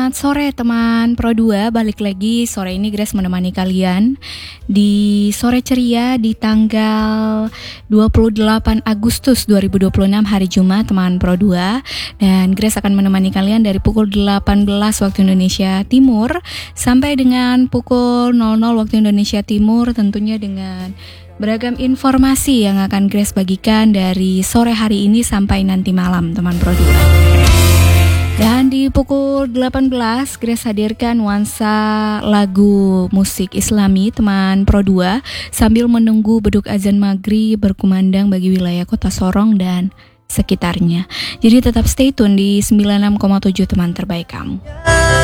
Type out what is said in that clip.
Selamat sore teman Pro 2, balik lagi sore ini Grace menemani kalian di sore ceria di tanggal 28 Agustus 2026 hari Jumat teman Pro 2. Dan Grace akan menemani kalian dari pukul 18 waktu Indonesia Timur sampai dengan pukul 00 waktu Indonesia Timur, tentunya dengan beragam informasi yang akan Grace bagikan dari sore hari ini sampai nanti malam teman Pro 2. Dan di pukul 18 Grace hadirkan nuansa lagu musik Islami teman Pro 2 sambil menunggu beduk azan maghrib berkumandang bagi wilayah Kota Sorong dan sekitarnya. Jadi tetap stay tune di 96,7 teman terbaik kamu.